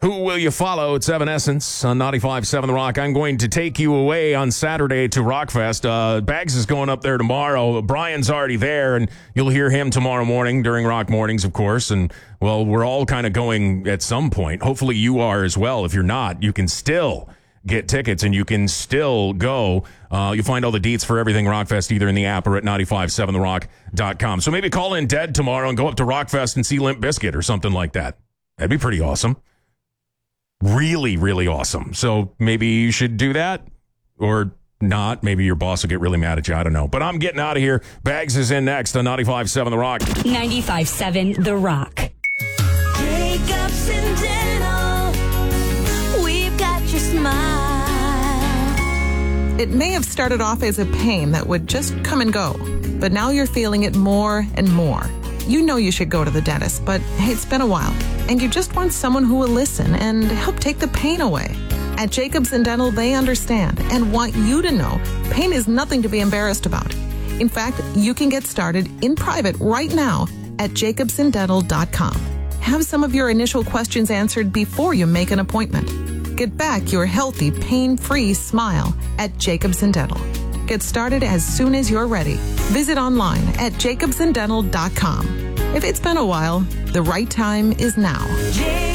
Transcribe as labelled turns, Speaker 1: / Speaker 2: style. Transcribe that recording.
Speaker 1: Who will you follow? It's Evanescence on 95.7 The Rock. I'm going to take you away on Saturday to Rockfest. Bags is going up there tomorrow. Brian's already there, and you'll hear him tomorrow morning during Rock Mornings, of course. And, well, we're all kind of going at some point. Hopefully you are as well. If you're not, you can still get tickets, and you can still go. You'll find all the deets for everything Rockfest either in the app or at 957therock.com. So maybe call in dead tomorrow and go up to Rockfest and see Limp Bizkit or something like that. That'd be pretty awesome. Really, really awesome. So maybe you should do that or not. Maybe your boss will get really mad at you. I don't know. But I'm getting out of here. Bags is in next on 95.7 The Rock.
Speaker 2: 95.7 The Rock.
Speaker 3: Jacobs and Dental, we've got your smile.
Speaker 4: It may have started off as a pain that would just come and go, but now you're feeling it more and more. You know you should go to the dentist, but hey, it's been a while, and you just want someone who will listen and help take the pain away. At Jacobs and Dental, they understand and want you to know pain is nothing to be embarrassed about. In fact, you can get started in private right now at jacobsanddental.com. Have some of your initial questions answered before you make an appointment. Get back your healthy, pain-free smile at Jacobs and Dental. Get started as soon as you're ready. Visit online at jacobsanddental.com. If it's been a while, the right time is now.